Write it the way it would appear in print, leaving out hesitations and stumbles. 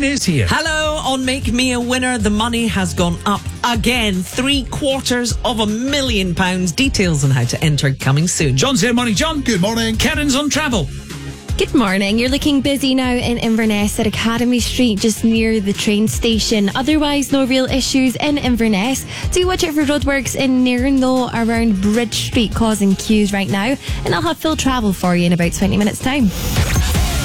is here. Hello, on Make Me a Winner, the money has gone up again. £750,000. Details on how to enter coming soon. John's here. Morning, John. Good morning. Karen's on travel. Good morning. You're looking busy now in Inverness at Academy Street, just near the train station. Otherwise, no real issues in Inverness. Do watch out for roadworks in Nairn, though, around Bridge Street, causing queues right now. And I'll have full travel for you in about 20 minutes' time.